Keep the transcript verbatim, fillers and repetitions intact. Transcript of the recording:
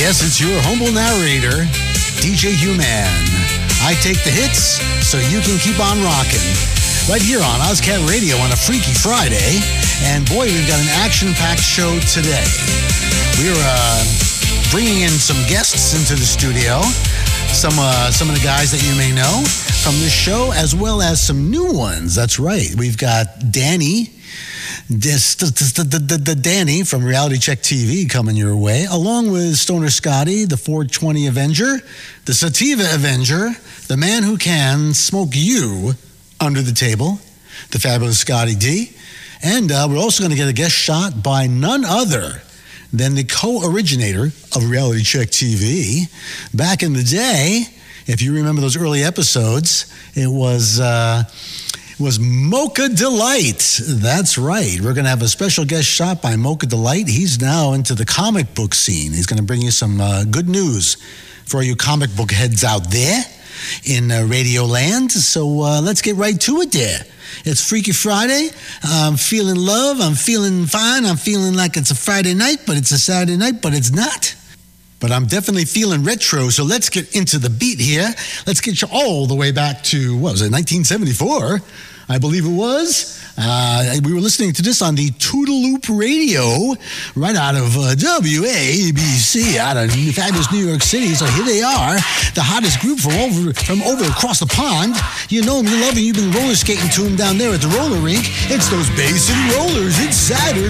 Yes, it's your humble narrator, D J Human. I take the hits so you can keep on rocking. Right here on Ozcat Radio on a Freaky Friday. And boy, we've got an action-packed show today. We're uh, bringing in some guests into the studio. Some uh, some of the guys that you may know from this show, as well as some new ones. That's right. We've got Danny. This, the, the, the, the Danny from Reality Check T V coming your way, along with Stoner Scotty, the four twenty Avenger, the Sativa Avenger, the man who can smoke you under the table, the fabulous Scotty D. And uh, we're also going to get a guest shot by none other than the co-originator of Reality Check T V. Back in the day, if you remember those early episodes, it was... Uh, was Mocha Delight. That's right. We're going to have a special guest shot by Mocha Delight. He's now into the comic book scene. He's going to bring you some uh, good news for all you comic book heads out there in uh, Radio Land. So uh, let's get right to it there. It's Freaky Friday. I'm feeling love. I'm feeling fine. I'm feeling like it's a Friday night, but it's a Saturday night, but it's not. But I'm definitely feeling retro, so let's get into the beat here. Let's get you all the way back to, what was it, nineteen seventy-four, I believe it was. Uh, we were listening to this on the Toodaloop Radio, right out of uh, W A B C, out of fabulous New York City. So here they are, the hottest group from over from over across the pond. You know them, you love them, you've been roller skating to them down there at the roller rink. It's those Bay City Rollers. It's Saturday